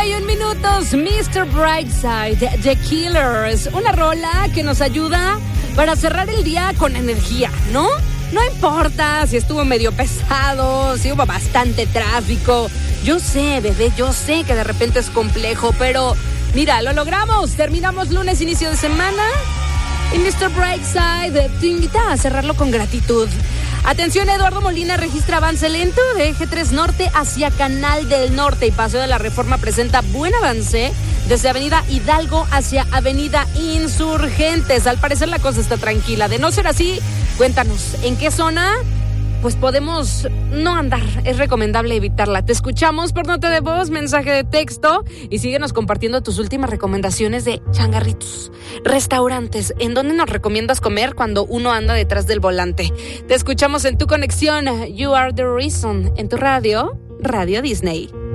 1:31 minutos, Mr. Brightside, The Killers. Una rola que nos ayuda para cerrar el día con energía, ¿no? No importa si estuvo medio pesado, si hubo bastante tráfico. Yo sé, bebé, yo sé que de repente es complejo, pero mira, lo logramos. Terminamos lunes, inicio de semana. Y Mr. Brightside te invita a cerrarlo con gratitud. Atención, Eduardo Molina registra avance lento de Eje 3 Norte hacia Canal del Norte y Paseo de la Reforma presenta buen avance desde Avenida Hidalgo hacia Avenida Insurgentes. Al parecer la cosa está tranquila. De no ser así, cuéntanos, ¿en qué zona? Pues podemos no andar, es recomendable evitarla. Te escuchamos por nota de voz, mensaje de texto y síguenos compartiendo tus últimas recomendaciones de changarritos, restaurantes, ¿en dónde nos recomiendas comer cuando uno anda detrás del volante? Te escuchamos en tu conexión, You Are The Reason, en tu radio, Radio Disney.